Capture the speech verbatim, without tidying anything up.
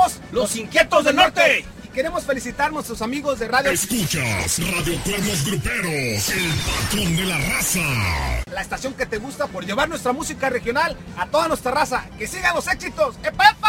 Somos los Inquietos del Norte. Y queremos felicitar a nuestros amigos de radio. Escuchas Radio Cuernos Gruperos, el patrón de la raza. La estación que te gusta por llevar nuestra música regional a toda nuestra raza. ¡Que sigan los éxitos! ¡Epa, epa!